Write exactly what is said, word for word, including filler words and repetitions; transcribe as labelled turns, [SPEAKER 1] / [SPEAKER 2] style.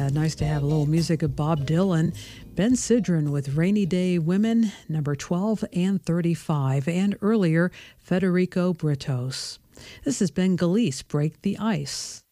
[SPEAKER 1] Yeah, nice to have a little music of Bob Dylan. Ben Sidran with Rainy Day Women, number twelve and thirty-five, and earlier, Federico Britos. This has been Galice, Break the Ice.